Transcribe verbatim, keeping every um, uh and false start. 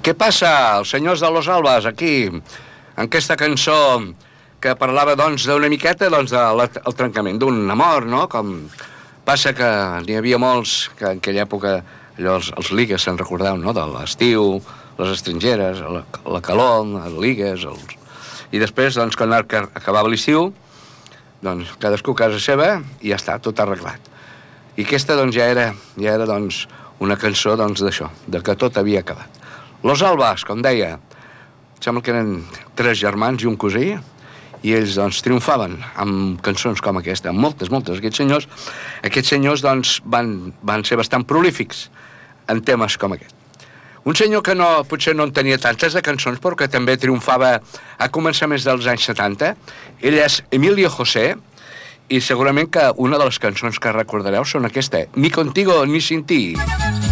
què passa, els senyors de Los Albas, aquí, en aquesta cançó que parlava, doncs, d'una miqueta, doncs, del trencament d'un amor, no? Com passa que n'hi havia molts que en aquella època, allò, els, els ligues, se'n recordeu, no?, de l'estiu, les estrangeres, la, la calor, els ligues, els... i després, doncs, quan acabava l'estiu, doncs, cadascú a casa seva, i ja està, tot arreglat. I aquesta, doncs, ja era, ja era, doncs, una cançó, doncs, d'això, de que tot havia acabat. Los Albas, com deia, sembla que eren tres germans i un cosí, i ells, doncs, triomfaven amb cançons com aquesta, amb moltes, moltes. Aquests senyors, aquests senyors doncs, van, van ser bastant prolífics en temes com aquest. Un senyor que no, potser no en tenia tantes de cançons, però que també triomfava a començaments dels anys setanta, ell és Emilio José, i segurament que una de les cançons que recordareu són aquesta, Ni contigo ni sin ti.